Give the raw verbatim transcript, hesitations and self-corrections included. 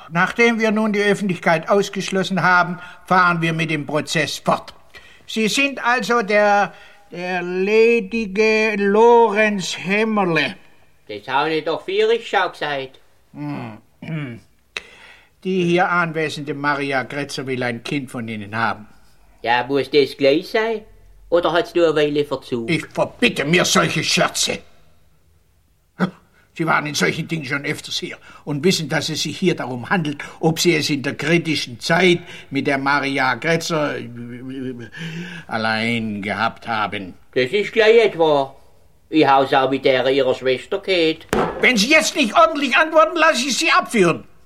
Nachdem wir nun die Öffentlichkeit ausgeschlossen haben, fahren wir mit dem Prozess fort. Sie sind also der, der ledige Lorenz Hämmerle. Das habe ich doch vierig schon gesagt. Hm. Die hier anwesende Maria Grätzer will ein Kind von Ihnen haben. Ja, muss das gleich sein? Oder hat's nur eine Weile Verzug? Ich verbitte mir solche Scherze. Sie waren in solchen Dingen schon öfters hier und wissen, dass es sich hier darum handelt, ob Sie es in der kritischen Zeit mit der Maria Grätzer allein gehabt haben. Das ist gleich etwa. Ich haus auch mit der ihrer Schwester geht. Wenn Sie jetzt nicht ordentlich antworten, lasse ich Sie abführen.